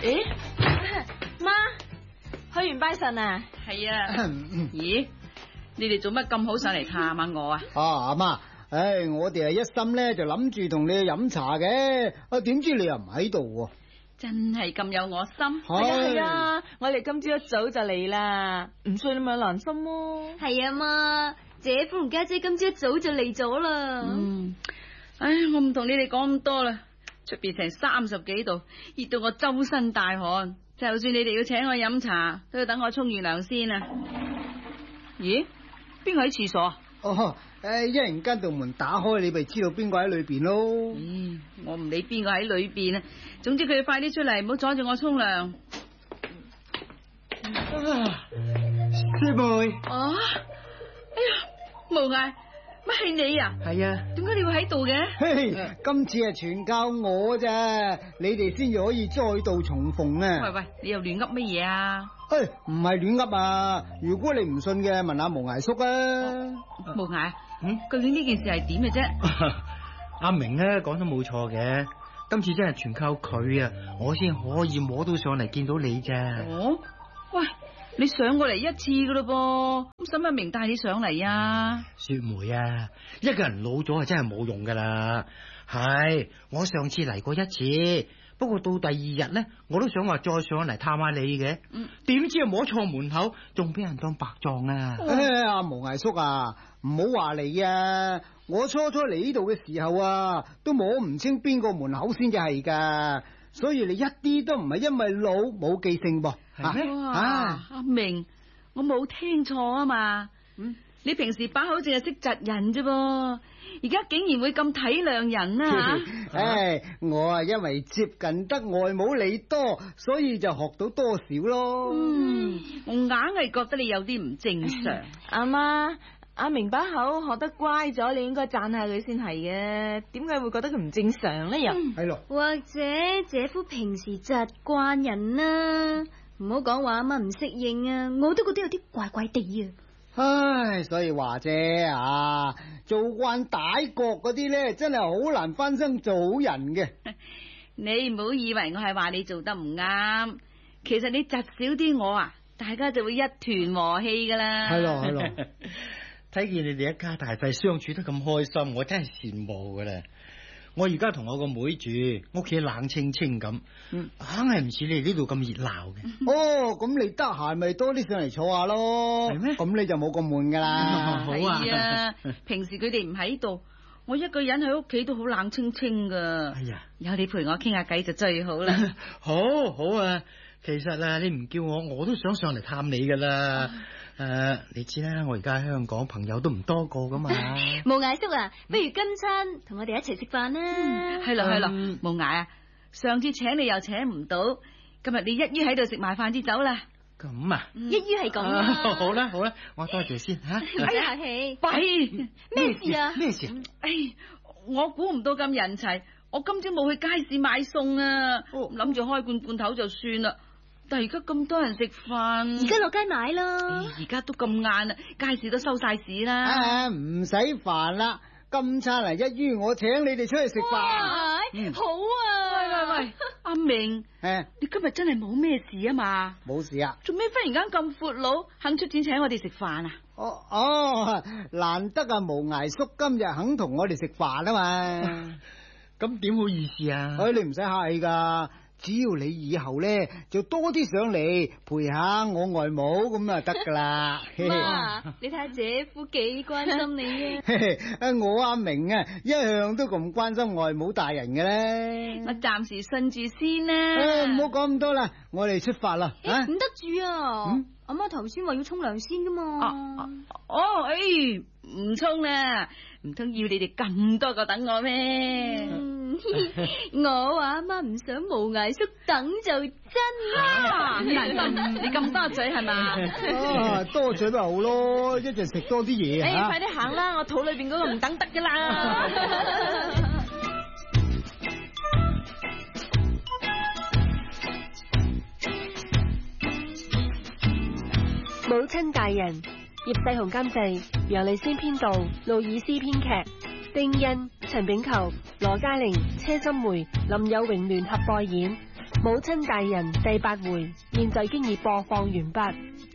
咦，媽，去完拜神啊？ 係啊。咦，你哋做乜咁好上嚟探下我啊？ 阿媽，我哋係一心咧就諗住同你去飲茶嘅，點知你又唔喺度喎？ 真係咁有我心。 係啊，我哋今朝一早就嚟啦，唔需要咁樣難心喎。 係啊嘛，姐夫同家姐今朝一早就嚟咗啦。 我唔同你哋講咁多啦，出邊成30幾度，熱到我周身大汗。就算你哋要請我飲茶，都要等我沖完涼先啊。咦，邊個喺廁所啊？ 一陣間道門打開，你咪知道邊個喺裏邊咯。 我唔理邊個喺裏邊啊，總之佢要快啲出嚟，唔好阻住我沖涼。 師妹。 哎呀，無涯，乜係你啊？ 係啊。 點解你會喺度嘅？ 今次係全靠我咋，你哋先至可以再度重逢啊！ 喂，你又亂噏乜嘢啊？ 唔係亂噏啊！如果你唔信嘅，問下無涯叔啊。 無涯，究竟呢件事係點嘅啫？ 阿明咧講得冇錯嘅，今次真係全靠佢啊，我先可以摸到上嚟見到你咋。 喂，你上過嚟一次噶咯噃，咁使乜明帶你上嚟啊？ 雪梅啊，一個人老咗係真係冇用噶啦。係，我上次嚟過一次，不過到第二日咧，我都想話再上嚟探下你嘅，點知又摸錯門口，仲俾人當白撞啊！ 阿無涯叔啊，唔好話你啊，我初嚟呢度嘅時候啊，都摸唔清邊個門口先至係噶，所以你一啲都唔係因為老冇記性噃。 係咩？ 阿明，我冇聽錯啊嘛。你平時把口淨係識窒人啫噃，而家竟然會咁體諒人啊！ 我啊因為接近得外母你多，所以就學到多少咯。 我硬係覺得你有啲唔正常。 阿媽，阿明把口學得乖咗，你應該讚下佢先係嘅。點解會覺得佢唔正常咧？又係咯， 或者姐夫平時窒慣人啦，唔好講話阿媽唔適應啊，我都覺得有啲怪怪地啊。 所以話啫啊，做慣歹角嗰啲咧，真係好難翻身做好人嘅。 你唔好以為我係話你做得唔啱，其實你窒少啲我啊，大家就會一團和氣噶啦。 係咯， 睇見你哋一家大細相處得咁開心，我真係羨慕噶啦。我而家同我個妹住，屋企冷清清咁，硬係唔似你哋呢度咁熱鬧嘅。 咁你得閒咪多啲上嚟坐下咯。 係咩？ 咁你就冇咁悶噶啦。 好啊，平時佢哋唔喺度，我一個人喺屋企都好冷清清噶。有你陪我傾下偈就最好啦。 好啊，其實啊，你唔叫我都想上嚟探你噶啦。你知啦，我而家喺香港朋友都唔多個噶嘛。 無涯叔啊，不如今餐同我哋一齊食飯啦。 係啦，無涯啊，上次請你又請唔到，今日你一於喺度食埋飯至走啦。 咁啊， 一於係咁啊。 好啦，我多謝先吓。 客氣。 弊咩事啊？ 咩事啊？ 我估唔到咁人齊，我今朝冇去街市買餸啊，諗住開罐頭就算啦。但係而家咁多人食飯， 而家落街買啦。 而家都咁晏啦，街市都收晒市啦。 唔使煩啦，今餐嚟一於我請你哋出去食飯。 好啊。 喂，阿明，你今日真係冇咩事啊嘛？ 冇事啊。 做咩忽然間咁闊佬，肯出錢請我哋食飯啊？ 難得啊，無涯叔今日肯同我哋食飯啊嘛。 咁點好意思啊？ 你唔使客氣噶。只要你以後咧就多啲上嚟陪下我外母咁啊得噶啦。 媽，你睇下姐夫幾關心你啊！ 我阿明啊一向都咁關心外母大人嘅咧。 我暫時信住先啦。 唔好講咁多啦，我哋出發啦。 唔得住啊！阿媽頭先話要沖涼先噶嘛。 唔沖啦，唔通要你哋咁多個等我咩？ 我話阿媽唔想無涯叔等就真啦。 你咁多嘴係嘛？ 多嘴咪好咯，一陣食多啲嘢。 快啲行啦，我肚裏邊嗰個唔等得噶啦。 母親大人，葉世雄監製，楊麗仙編導，路爾斯編劇，丁欣、陳炳球、羅嘉玲、車心梅、林有榮聯合播演。 母親大人第8回現在經已播放完畢。